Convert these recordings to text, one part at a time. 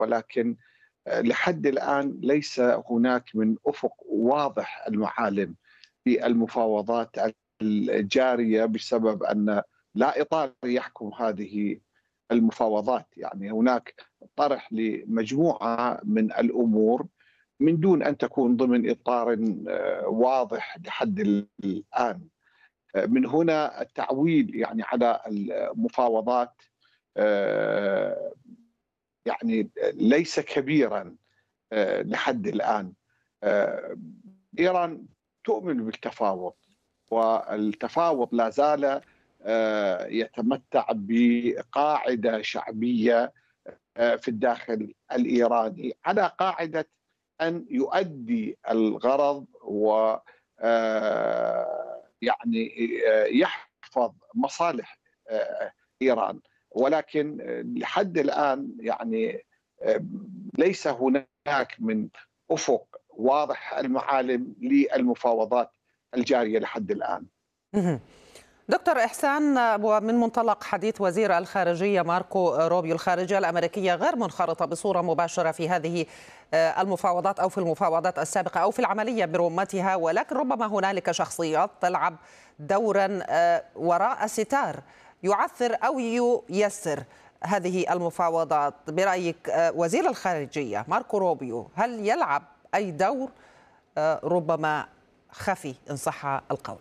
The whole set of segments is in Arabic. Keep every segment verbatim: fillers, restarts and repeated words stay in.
ولكن لحد الآن ليس هناك من أفق واضح المعالم في المفاوضات الجارية، بسبب أن لا إطار يحكم هذه المفاوضات. يعني هناك طرح لمجموعة من الأمور من دون أن تكون ضمن إطار واضح لحد الآن. من هنا التعويل يعني على المفاوضات يعني ليس كبيرا لحد الآن. إيران تؤمن بالتفاوض، والتفاوض لا زال يتمتع بقاعدة شعبية في الداخل الإيراني، على قاعدة أن يؤدي الغرض و يعني يحفظ مصالح إيران. ولكن لحد الآن يعني ليس هناك من أفق واضح المعالم للمفاوضات الجارية لحد الآن. دكتور إحسان، ومن منطلق حديث وزير الخارجية ماركو روبيو، الخارجية الأمريكية غير منخرطة بصورة مباشرة في هذه المفاوضات أو في المفاوضات السابقة أو في العملية برمتها، ولكن ربما هنالك شخصيات تلعب دورا وراء ستار يعثر أو ييسر هذه المفاوضات. برأيك وزير الخارجية ماركو روبيو هل يلعب أي دور ربما خفي إن صح القول؟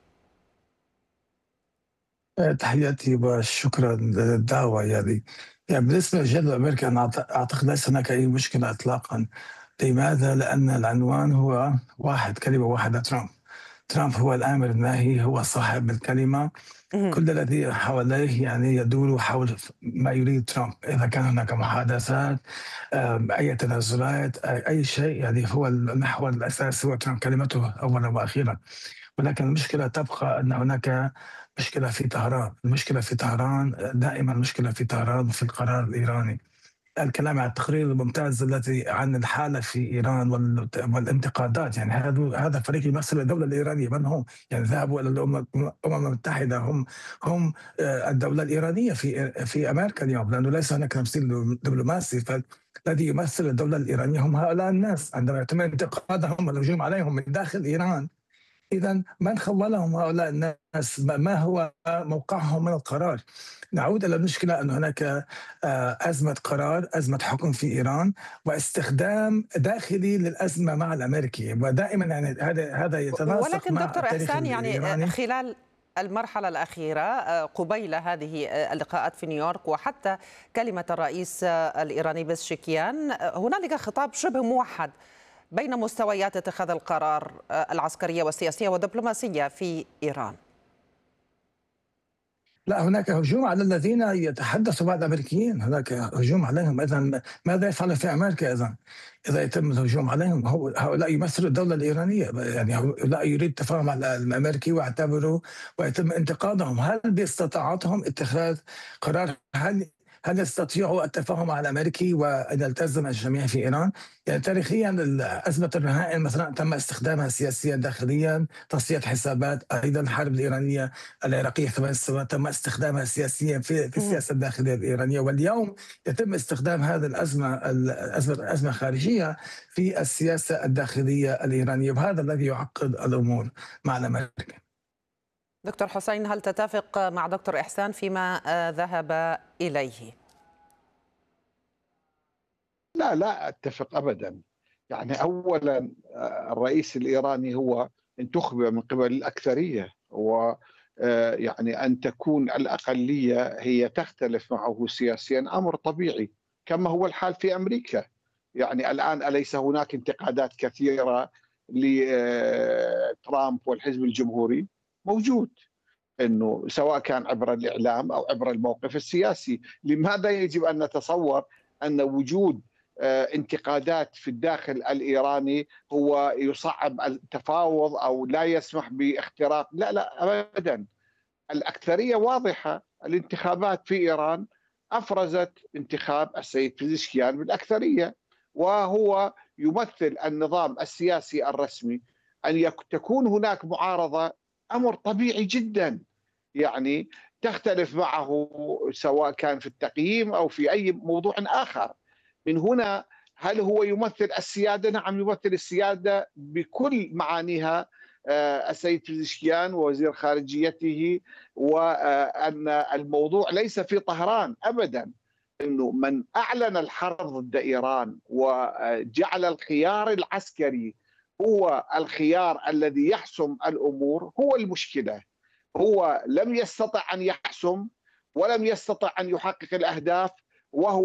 تحياتي وشكرا للدعوة. يعني يعني بالنسبة للجانب الأمريكي أنا أعتقد ليس هناك أي مشكلة إطلاقا. لماذا؟ لأن العنوان هو واحد، كلمة واحدة: ترامب. ترامب هو الآمر الناهي، هو صاحب الكلمة. كل الذي حواليه يعني يدور حول ما يريد ترامب. إذا كان هناك محادثات، أي تنازلات، أي شيء، يعني هو المحور الأساسي هو ترامب، كلمته أولا وأخيرا. ولكن المشكلة تبقى أن هناك مشكلة في طهران. المشكلة في طهران دائما، المشكلة في طهران وفي القرار الإيراني. الكلام عن التقرير الممتاز الذي عن الحالة في إيران والانتقادات، يعني هذا هذا فريق يمثل الدولة الإيرانية. من هم؟ يعني ذهبوا إلى الأمم المتحدة، هم هم الدولة الإيرانية في في أمريكا اليوم، لأنه ليس هناك تمثيل دبلوماسي. فالذي يمثل الدولة الإيرانية هم هؤلاء الناس. عندما يتم انتقادهم والهجوم عليهم من داخل إيران، إذا من خولهم هؤلاء الناس؟ ما هو موقعهم من القرار؟ نعود إلى المشكلة أن هناك أزمة قرار، أزمة حكم في إيران، واستخدام داخلي للأزمة مع الأمريكي. ودائما يعني هذا هذا يتناسق ولكن مع دكتور التاريخ إحسان، يعني الإيراني. خلال المرحلة الأخيرة قبيل هذه اللقاءات في نيويورك وحتى كلمة الرئيس الإيراني بزشكيان، هنالك خطاب شبه موحد بين مستويات اتخاذ القرار العسكرية والسياسية والدبلوماسية في إيران. لا، هناك هجوم على الذين يتحدثوا مع الامريكيين، هناك هجوم عليهم. اذا ماذا يفعل في امريكا اذا اذا يتم الهجوم عليهم؟ هؤلاء يمثلوا الدوله الايرانيه، يعني هؤلاء يريد التفاهم مع الامريكي ويعتبروا ويتم انتقادهم. هل باستطاعتهم اتخاذ قرار؟ هل هل يستطيعوا التفاهم مع الامريكي وان يلتزم الجميع في ايران؟ يعني تاريخيا ازمه الرهائن مثلا تم استخدامها سياسيا داخليا، تصفيه حسابات. ايضا الحرب الايرانيه العراقيه ثمان سنوات تم استخدامها سياسيا في في السياسه الداخليه الايرانيه. واليوم يتم استخدام هذه الازمه الازمه الازمه الخارجيه في السياسه الداخليه الايرانيه، وهذا الذي يعقد الامور مع الامريكي. دكتور حسين، هل تتفق مع دكتور إحسان فيما ذهب إليه؟ لا لا أتفق أبدا. يعني أولا الرئيس الإيراني هو انتخب من قبل الأكثرية، و يعني أن تكون الأقلية هي تختلف معه سياسيا أمر طبيعي، كما هو الحال في أمريكا. يعني الآن أليس هناك انتقادات كثيرة لترامب والحزب الجمهوري؟ موجود، انه سواء كان عبر الاعلام او عبر الموقف السياسي. لماذا يجب ان نتصور ان وجود انتقادات في الداخل الايراني هو يصعب التفاوض او لا يسمح باختراق؟ لا لا ابدا. الاكثريه واضحه. الانتخابات في ايران افرزت انتخاب السيد بزشكيان بالاكثريه، وهو يمثل النظام السياسي الرسمي. ان تكون هناك معارضه امر طبيعي جدا، يعني تختلف معه سواء كان في التقييم او في اي موضوع اخر. من هنا هل هو يمثل السيادة؟ نعم يمثل السيادة بكل معانيها السيد بيزشكيان ووزير خارجيته، وأن الموضوع ليس في طهران أبدا، أنه من أعلن الحرب ضد إيران وجعل الخيار العسكري هو الخيار الذي يحسم الأمور هو المشكلة. هو لم يستطع أن يحسم ولم يستطع أن يحقق الأهداف، وهو